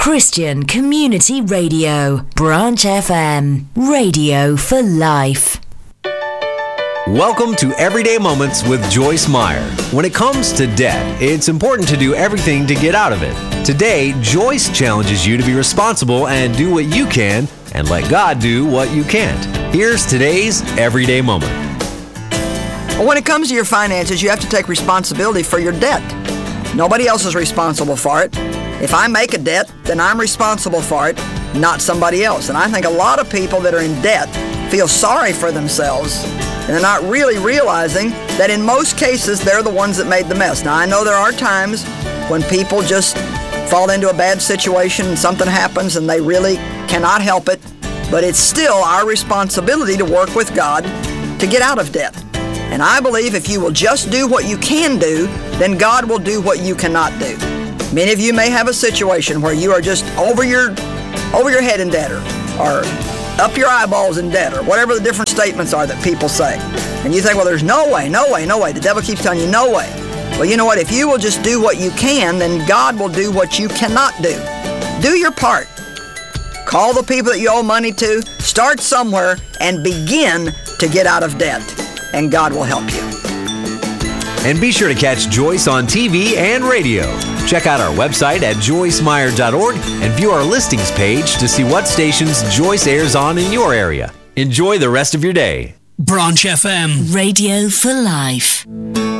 Christian Community Radio, Branch FM, radio for life. Welcome to Everyday Moments with Joyce Meyer. When it comes to debt, it's important to do everything to get out of it. Today, Joyce challenges you to be responsible and do what you can, and let God do what you can't. Here's today's Everyday Moment. Well, when it comes to your finances, you have to take responsibility for your debt. Nobody else is responsible for it. If I make a debt, then I'm responsible for it, not somebody else. And I think a lot of people that are in debt feel sorry for themselves, and they're not really realizing that in most cases, they're the ones that made the mess. Now, I know there are times when people just fall into a bad situation and something happens and they really cannot help it, but it's still our responsibility to work with God to get out of debt. And I believe if you will just do what you can do, then God will do what you cannot do. Many of you may have a situation where you are just over your head in debt, or up your eyeballs in debt, or whatever the different statements are that people say. And you think, well, there's no way. The devil keeps telling you no way. Well, you know what? If you will just do what you can, then God will do what you cannot do. Do your part. Call the people that you owe money to. Start somewhere and begin to get out of debt. And God will help you. And be sure to catch Joyce on TV and radio. Check out our website at joycemeyer.org and view our listings page to see what stations Joyce airs on in your area. Enjoy the rest of your day. Branch FM, radio for life.